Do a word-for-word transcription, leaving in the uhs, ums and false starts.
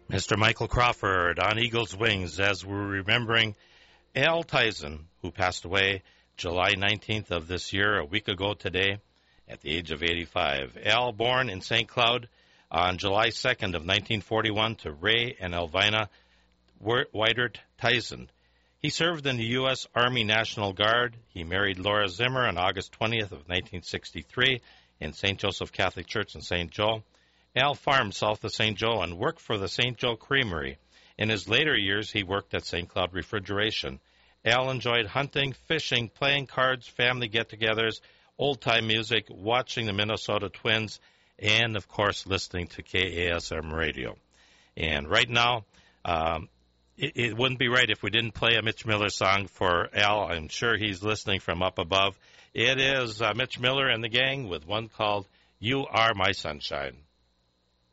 Mister Michael Crawford on Eagle's Wings as we're remembering Al Tyson, who passed away July nineteenth of this year, a week ago today, at the age of eighty-five. Al, born in Saint Cloud on July second of nineteen forty-one to Ray and Elvina Weidert Tyson. He served in the U S. Army National Guard. He married Laura Zimmer on August twentieth of nineteen sixty-three in Saint Joseph Catholic Church in Saint Joe. Al farmed south of Saint Joe and worked for the Saint Joe Creamery. In his later years, he worked at Saint Cloud Refrigeration. Al enjoyed hunting, fishing, playing cards, family get-togethers, old-time music, watching the Minnesota Twins, and, of course, listening to K A S M radio. And right now, um, it, it wouldn't be right if we didn't play a Mitch Miller song for Al. I'm sure he's listening from up above. It is uh, Mitch Miller and the gang with one called You Are My Sunshine.